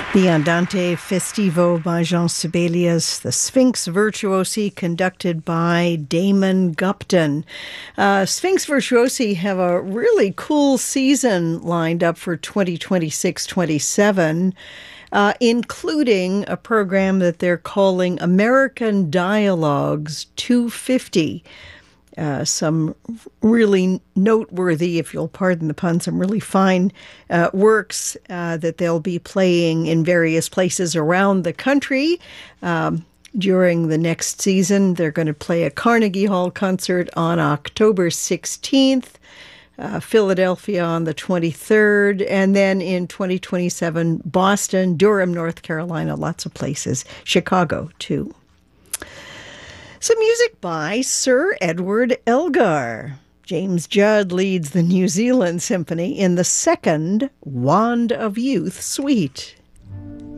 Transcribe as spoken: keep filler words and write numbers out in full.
The Andante Festivo by Jean Sibelius, the Sphinx Virtuosi conducted by Damon Gupton. Uh, Sphinx Virtuosi have a really cool season lined up for twenty twenty-six twenty-seven, uh, including a program that they're calling American Dialogues two fifty. Uh, some really noteworthy, if you'll pardon the pun, some really fine uh, works uh, that they'll be playing in various places around the country. Um, during the next season, they're going to play a Carnegie Hall concert on October sixteenth, uh, Philadelphia on the twenty-third, and then in twenty twenty-seven, Boston, Durham, North Carolina, lots of places, Chicago, too. Some music by Sir Edward Elgar. James Judd leads the New Zealand Symphony in the second Wand of Youth Suite.